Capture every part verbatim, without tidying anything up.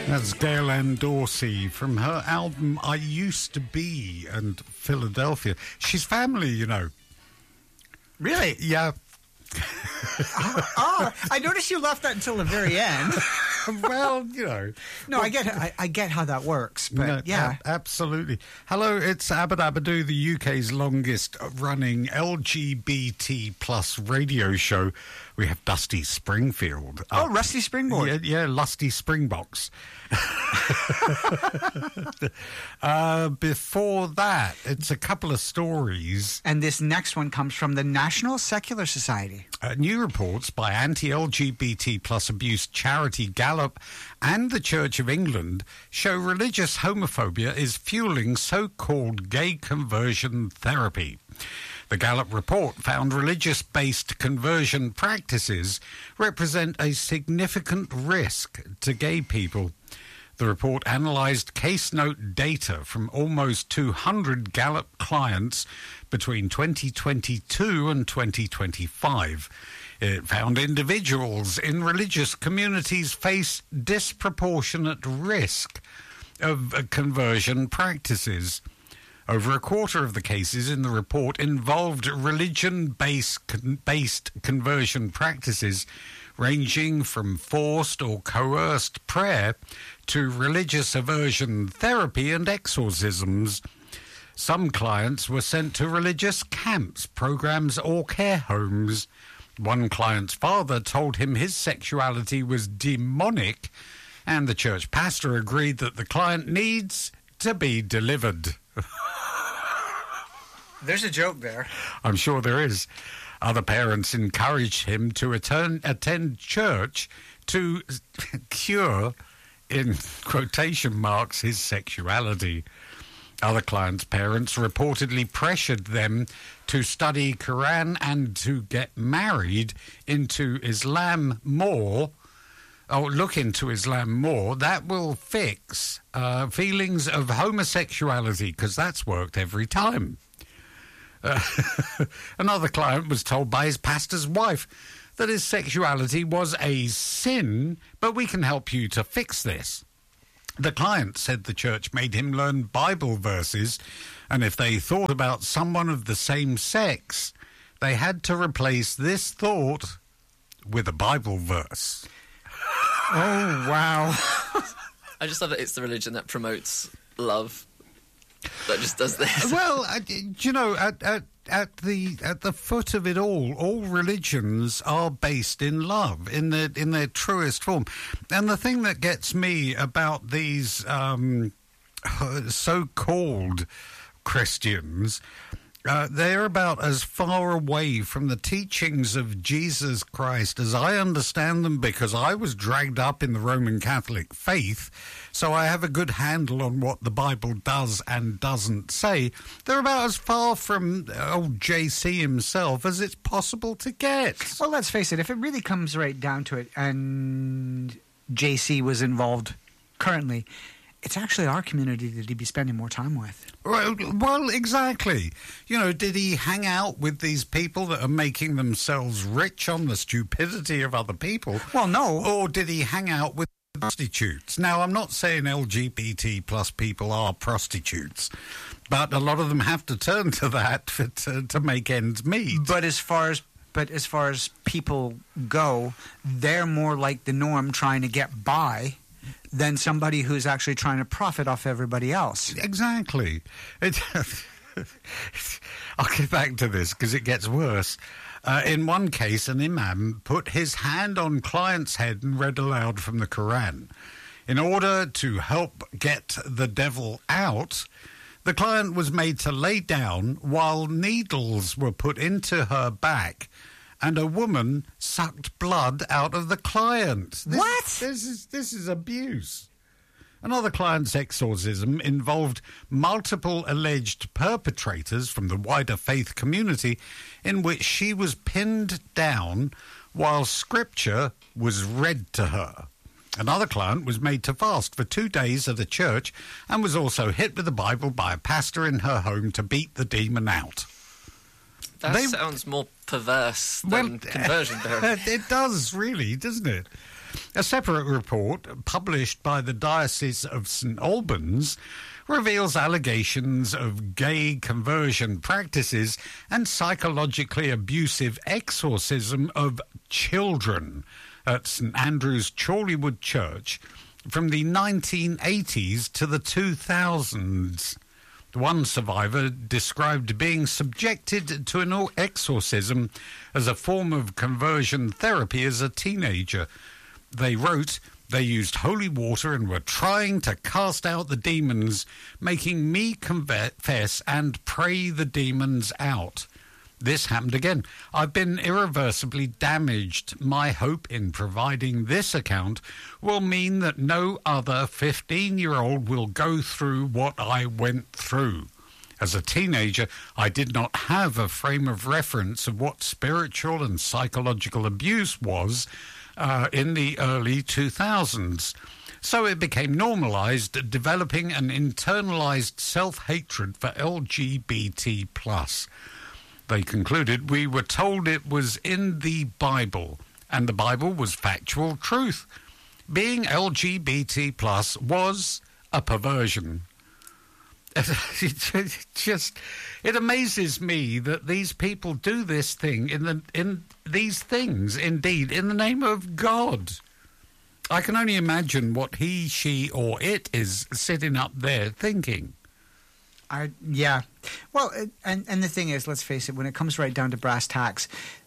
That's Gail Ann Dorsey from her album I Used to Be and Philadelphia. She's family, you know. Really? Yeah. oh, oh, I noticed you left that until the very end. Well, you know. No, I get I, I get how that works, but no, yeah. A- absolutely. Hello, it's Abadabadoo, the U K's longest running L G B T plus radio show. We have Dusty Springfield. Oh, uh, Rusty Springboard. Yeah, yeah, Lusty Springbox. uh, before that, it's a couple of stories. And this next one comes from the National Secular Society. Uh, new reports by anti-L G B T plus abuse charity Gallup and the Church of England show religious homophobia is fueling so-called gay conversion therapy. The Gallup report found religious-based conversion practices represent a significant risk to gay people. The report analysed case note data from almost two hundred Gallup clients between twenty twenty-two and twenty twenty-five. It found individuals in religious communities face disproportionate risk of uh, conversion practices. Over a quarter of the cases in the report involved religion-based con- based conversion practices ranging from forced or coerced prayer to religious aversion therapy and exorcisms. Some clients were sent to religious camps, programs or care homes. One client's father told him his sexuality was demonic, and the church pastor agreed that the client needs to be delivered. There's a joke there. I'm sure there is. Other parents encouraged him to attend, attend church to cure, in quotation marks, his sexuality. Other clients' parents reportedly pressured them to study Quran and to get married into Islam more. Oh, look into Islam more. That will fix uh, feelings of homosexuality, because that's worked every time. Uh, another client was told by his pastor's wife that his sexuality was a sin, but we can help you to fix this. The client said the church made him learn Bible verses, and if they thought about someone of the same sex, they had to replace this thought with a Bible verse. Oh, wow. I just love that it's the religion that promotes love. That just does this. Well, uh, you know, at, at at the at the foot of it all, all religions are based in love, in their in their truest form. And the thing that gets me about these um, so-called Christians, uh, they're about as far away from the teachings of Jesus Christ as I understand them, because I was dragged up in the Roman Catholic faith, so I have a good handle on what the Bible does and doesn't say. They're about as far from old J C himself as it's possible to get. Well, let's face it, if it really comes right down to it, and J C was involved currently, it's actually our community that he'd be spending more time with. Well, well, exactly. You know, did he hang out with these people that are making themselves rich on the stupidity of other people? Well, no. Or did he hang out with prostitutes? Now, I'm not saying L G B T plus people are prostitutes, but a lot of them have to turn to that for, to, to make ends meet. But as far as but as far as people go, they're more like the norm, trying to get by, than somebody who's actually trying to profit off everybody else. Exactly. It, I'll get back to this because it gets worse. Uh, in one case, an imam put his hand on client's head and read aloud from the Quran. In order to help get the devil out, the client was made to lay down while needles were put into her back, and a woman sucked blood out of the client. This, What? This is this is abuse. Another client's exorcism involved multiple alleged perpetrators from the wider faith community, in which she was pinned down while scripture was read to her. Another client was made to fast for two days at a church and was also hit with the Bible by a pastor in her home to beat the demon out. That They- sounds more perverse than Well, conversion therapy. It does, really, doesn't it? A separate report published by the Diocese of Saint Albans reveals allegations of gay conversion practices and psychologically abusive exorcism of children at Saint Andrew's Chorleywood Church from the nineteen eighties to the two thousands. One survivor described being subjected to an exorcism as a form of conversion therapy as a teenager. They wrote, "They used holy water and were trying to cast out the demons, making me confess and pray the demons out. This happened again. I've been irreversibly damaged. My hope in providing this account will mean that no other fifteen-year-old will go through what I went through. As a teenager, I did not have a frame of reference of what spiritual and psychological abuse was uh, in the early two thousands. So it became normalized, developing an internalized self-hatred for L G B T plus. They concluded, we were told it was in the Bible, and the Bible was factual truth. Being L G B T plus was a perversion." It just, it amazes me that these people do this thing in the in these things, indeed, in the name of God. I can only imagine what he, she, or it is sitting up there thinking. I, yeah. Well, and, and the thing is, let's face it, when it comes right down to brass tacks,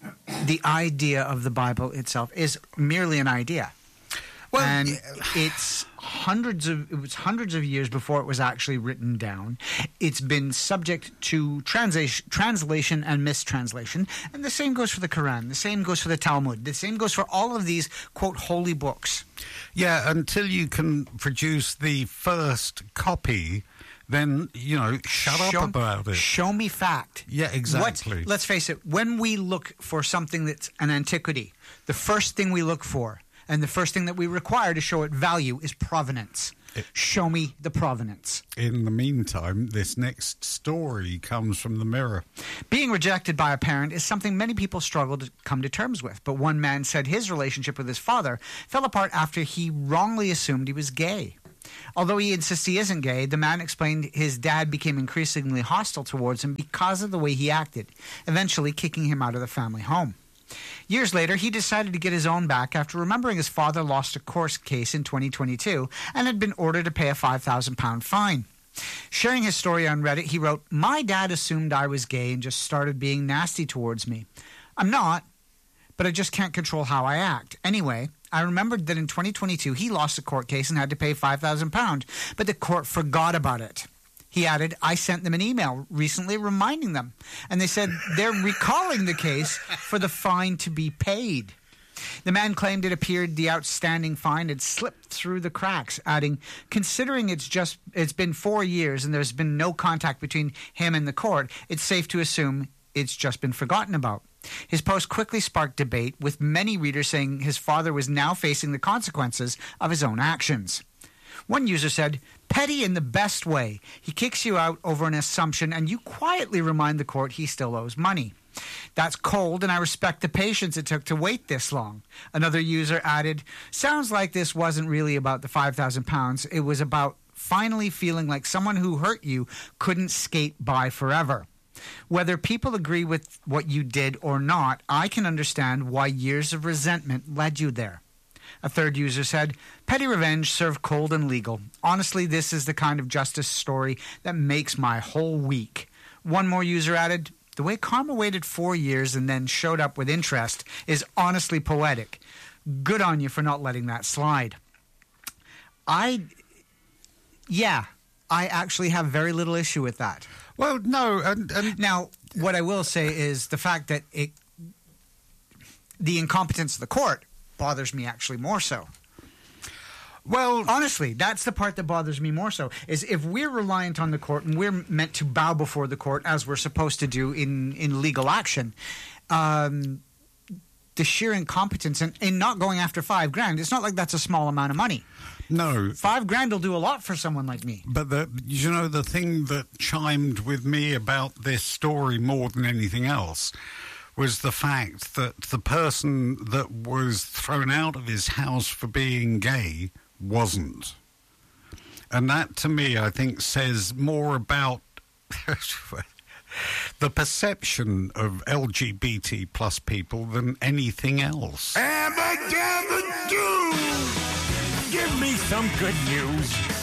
the idea of the Bible itself is merely an idea. Well, and it's hundreds of it was hundreds of years before it was actually written down. It's been subject to translation, translation and mistranslation, and the same goes for the Quran. The same goes for the Talmud. The same goes for all of these quote holy books. Yeah, until you can produce the first copy, then, you know, shut show, up about it. Show me fact. Yeah, exactly. What, let's face it, when we look for something that's an antiquity, the first thing we look for and the first thing that we require to show it value is provenance. It, show me the provenance. In the meantime, this next story comes from the Mirror. Being rejected by a parent is something many people struggle to come to terms with. But one man said his relationship with his father fell apart after he wrongly assumed he was gay. Although he insists he isn't gay, the man explained his dad became increasingly hostile towards him because of the way he acted, eventually kicking him out of the family home. Years later, he decided to get his own back after remembering his father lost a court case in twenty twenty-two and had been ordered to pay a five thousand pound fine. Sharing his story on Reddit, he wrote, "My dad assumed I was gay and just started being nasty towards me. I'm not, but I just can't control how I act. Anyway, I remembered that in twenty twenty-two he lost a court case and had to pay five thousand pounds, but the court forgot about it." He added, "I sent them an email recently reminding them, and they said they're recalling the case for the fine to be paid." The man claimed it appeared the outstanding fine had slipped through the cracks, adding, "Considering it's just it's been four years and there's been no contact between him and the court, it's safe to assume it's just been forgotten about." His post quickly sparked debate, with many readers saying his father was now facing the consequences of his own actions. One user said, "Petty in the best way. He kicks you out over an assumption and you quietly remind the court he still owes money. That's cold, and I respect the patience it took to wait this long." Another user added, "Sounds like this wasn't really about the five thousand pounds. It was about finally feeling like someone who hurt you couldn't skate by forever. Whether people agree with what you did or not, I can understand why years of resentment led you there." A third user said, "Petty revenge served cold and legal. Honestly, this is the kind of justice story that makes my whole week." One more user added, "The way karma waited four years and then showed up with interest is honestly poetic. Good on you for not letting that slide." I, yeah, I actually have very little issue with that. Well, no, and, and now what I will say is the fact that it, the incompetence of the court bothers me actually more so. Well, honestly, that's the part that bothers me more so, is if we're reliant on the court and we're meant to bow before the court as we're supposed to do in, in legal action, um, the sheer incompetence and, and not going after five grand, it's not like that's a small amount of money. No. Five grand will do a lot for someone like me. But, the, you know, the thing that chimed with me about this story more than anything else was the fact that the person that was thrown out of his house for being gay wasn't. And that, to me, I think says more about the perception of L G B T plus people than anything else. Abba dabba doo! Give me some good news.